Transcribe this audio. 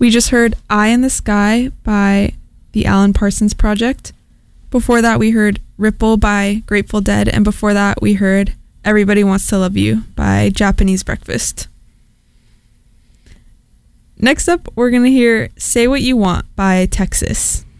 We just heard Eye in the Sky by the Alan Parsons Project. Before that, we heard Ripple by Grateful Dead. And before that, we heard Everybody Wants to Love You by Japanese Breakfast. Next up, we're going to hear Say What You Want by Texas.